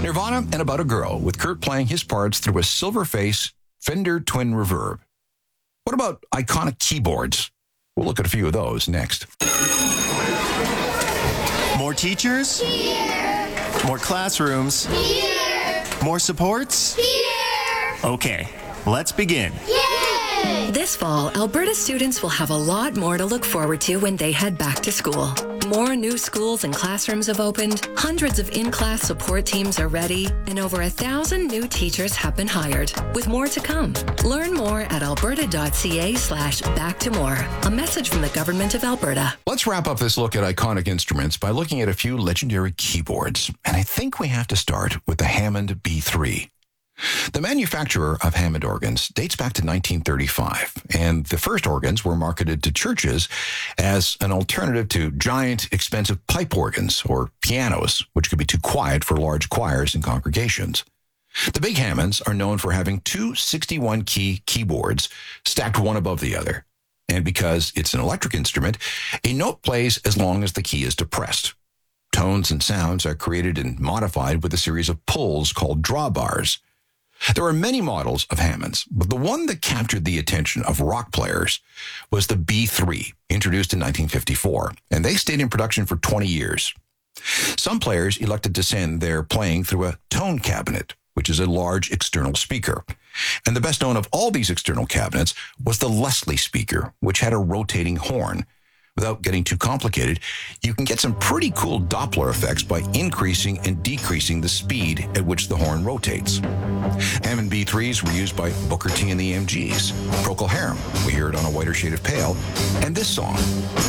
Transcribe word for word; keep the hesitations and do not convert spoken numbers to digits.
Nirvana and About a Girl, with Kurt playing his parts through a Silverface Fender Twin Reverb. What about iconic keyboards? We'll look at a few of those next. More teachers? Here! More classrooms? Here! More supports? Here! Okay, let's begin. Yay! This fall, Alberta students will have a lot more to look forward to when they head back to school. More new schools and classrooms have opened, hundreds of in-class support teams are ready, and over a thousand new teachers have been hired, with more to come. Learn more at alberta.ca slash back to more. A message from the Government of Alberta. Let's wrap up this look at iconic instruments by looking at a few legendary keyboards. And I think we have to start with the Hammond B three. The manufacturer of Hammond organs dates back to nineteen thirty-five, and the first organs were marketed to churches as an alternative to giant, expensive pipe organs or pianos, which could be too quiet for large choirs and congregations. The big Hammonds are known for having two sixty-one key keyboards stacked one above the other. And because it's an electric instrument, a note plays as long as the key is depressed. Tones and sounds are created and modified with a series of pulls called drawbars. There are many models of Hammonds, but the one that captured the attention of rock players was the B three, introduced in nineteen fifty-four, and they stayed in production for twenty years. Some players elected to send their playing through a tone cabinet, which is a large external speaker. And the best known of all these external cabinets was the Leslie speaker, which had a rotating horn. Without getting too complicated, you can get some pretty cool Doppler effects by increasing and decreasing the speed at which the horn rotates. Hammond B threes were used by Booker T and the M Gs, Procol Harum, we hear it on A Whiter Shade of Pale, and this song,